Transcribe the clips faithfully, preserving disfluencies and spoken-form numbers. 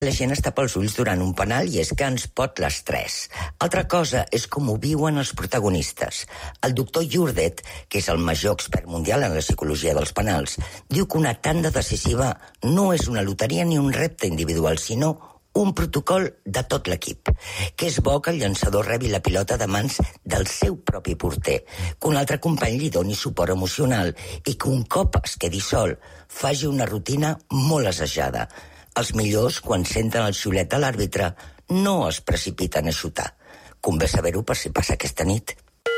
La gent està pels ulls durant un penal i és que ens pot l'estrès. Altra cosa és com ho viuen els protagonistes. El doctor Yurdet, que és el major expert mundial en la psicologia dels penals, diu que una tanda decisiva no és una loteria ni un repte individual, sinó un protocol de tot l'equip. Que és bo que el llançador rebi la pilota de mans del seu propi porter, que un altre company li doni suport emocional i que un cop es quedi sol faci una rutina molt assajada. Els millors, quan senten el xiulet de l'àrbitre, no es precipiten a xutar. Convé saber-ho per si passa aquesta nit.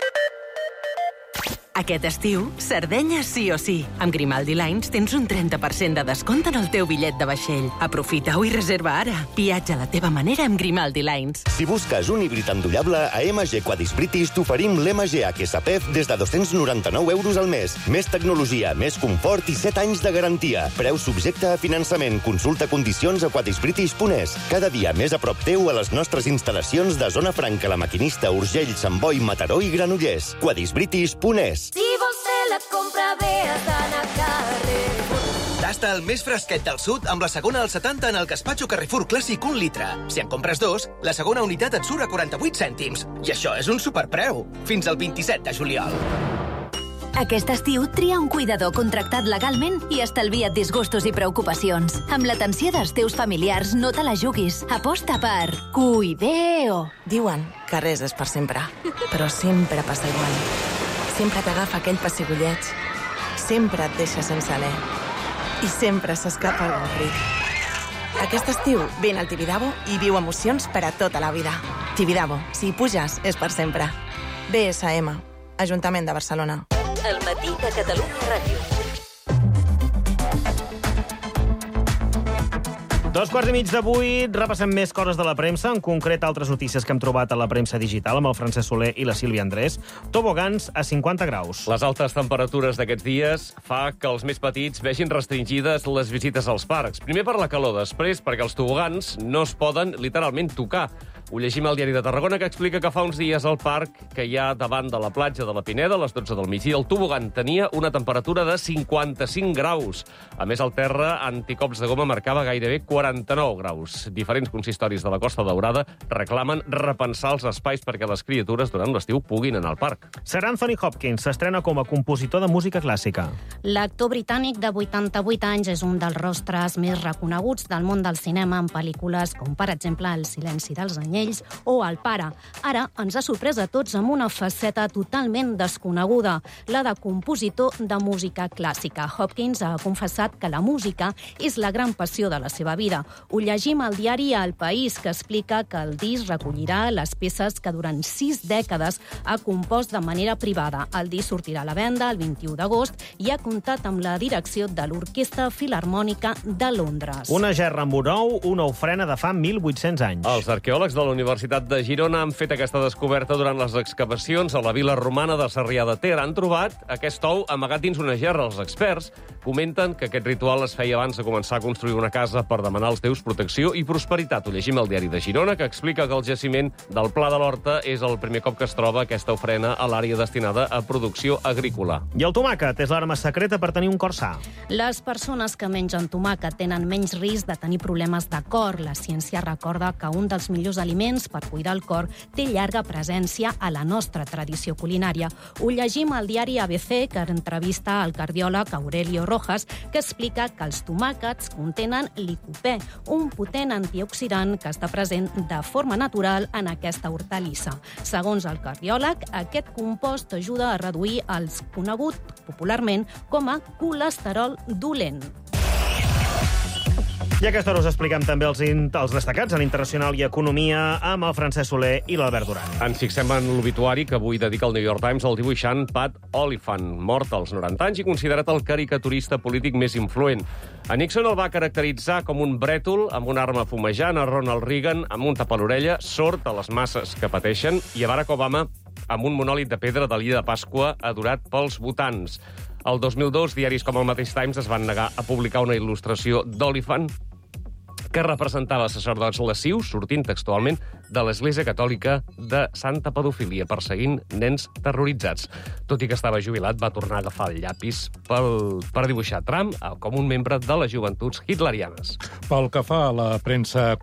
Aquest estiu, Sardenya sí o sí. Amb Grimaldi Lines tens un trenta per cent de descompte en el teu bitllet de vaixell. Aprofita-ho i reserva ara. Viatja a la teva manera amb Grimaldi Lines. Si busques un híbrid endollable, a M G Quadis British t'oferim l'M G H S P F des de dos-cents noranta-nou euros al mes. Més tecnologia, més confort i set anys de garantia. Preu subjecte a finançament. Consulta condicions a quadisbritish punt es. Cada dia més a prop teu a les nostres instal·lacions de Zona Franca, La Maquinista, Urgell, Sant Boi, Mataró i Granollers. quadisbritish punt es. Si vols fer la compra bé has d'anar a Carrefour. Tasta el més fresquet del sud amb la segona al setanta en el Gazpacho Carrefour Clàssic un litre. Si en compres dos, la segona unitat et surt a quaranta-vuit cèntims. I això és un superpreu. Fins al vint-i-set de juliol. Aquest estiu tria un cuidador contractat legalment i estalvia't disgustos i preocupacions. Amb l'atenció dels teus familiars no te la juguis. Aposta per Cuideo. Diuen que res és per sempre, però sempre passa igual. Sempre t'agafa aquell pessigolleig. Sempre et deixa sense alè. I sempre s'escapa el ric. Aquest estiu, vine al Tibidabo i viu emocions per a tota la vida. Tibidabo, si hi puges, és per sempre. B S M, Ajuntament de Barcelona. El matí de Catalunya Ràdio. Dos quarts i mig de vuit, repassem més coses de la premsa, en concret altres notícies que hem trobat a la premsa digital amb el Francesc Soler i la Sílvia Andrés. Tobogans a cinquanta graus. Les altes temperatures d'aquests dies fa que els més petits vegin restringides les visites als parcs. Primer per la calor, després perquè els tobogans no es poden literalment tocar. Ho llegim al Diari de Tarragona, que explica que fa uns dies al parc que hi ha davant de la platja de la Pineda, a les dotze del migdia, el tobogan tenia una temperatura de cinquanta-cinc graus. A més, el terra anticops de goma marcava gairebé quaranta-nou graus. Diferents consistoris de la Costa Daurada reclamen repensar els espais perquè les criatures durant l'estiu puguin anar al parc. Sir Anthony Hopkins s'estrena com a compositor de música clàssica. L'actor britànic de vuitanta-vuit anys és un dels rostres més reconeguts del món del cinema en pel·lícules com, per exemple, El silenci dels anyells o El pare. Ara ens ha sorprès a tots amb una faceta totalment desconeguda, la de compositor de música clàssica. Hopkins ha confessat que la música és la gran passió de la seva vida. Ho llegim al diari El País, que explica que el disc recollirà les peces que durant sis dècades ha compost de manera privada. El disc sortirà a la venda el vint-i-u d'agost i ha comptat amb la direcció de l'Orquestra Filharmònica de Londres. Una gerra amb un ou, una ofrena de fa mil vuit-cents anys. Els arqueòlegs de la Universitat de Girona han fet aquesta descoberta durant les excavacions a la vila romana de Sarrià de Ter. Han trobat aquest ou amagat dins una gerra. Els experts comenten que aquest ritual es feia abans de començar a construir una casa per demanar als déus protecció i prosperitat. Ho llegim al Diari de Girona, que explica que el jaciment del Pla de l'Horta és el primer cop que es troba aquesta ofrena a l'àrea destinada a producció agrícola. I el tomàquet és l'arma secreta per tenir un cor sa. Les persones que mengen tomàquet tenen menys risc de tenir problemes de cor. La ciència recorda que un dels millors aliments per cuidar el cor té llarga presència a la nostra tradició culinària. Ho llegim al diari A B C, que entrevista al cardiòleg Aurelio Rojas, que explica que els tomàquets contenen licopè, un potent antioxidant que està present de forma natural en aquesta hortalissa. Segons el cardiòleg, aquest compost ajuda a reduir el conegut popularment com a colesterol dolent. I a aquesta hora us expliquem també els, els destacats en Internacional i Economia amb el Francesc Soler i l'Albert Duran. Ens fixem en l'obituari que avui dedica el New York Times al dibuixant Pat Oliphant, mort als noranta anys i considerat el caricaturista polític més influent. A Nixon el va caracteritzar com un brètol amb una arma fumejant, a Ronald Reagan amb un tap a l'orella, sord a les masses que pateixen, i a Barack Obama amb un monòlit de pedra de l'illa de Pasqua adorat pels votants. El dos mil dos, diaris com el mateix Times es van negar a publicar una il·lustració d'Oliphant que representava sacerdots lascius, sortint textualment de l'Església Catòlica de Santa Pedofília, perseguint nens terroritzats. Tot i que estava jubilat, va tornar a agafar el llapis pel, per dibuixar Trump com un membre de les joventuts hitlerianes. Pel que fa a la premsa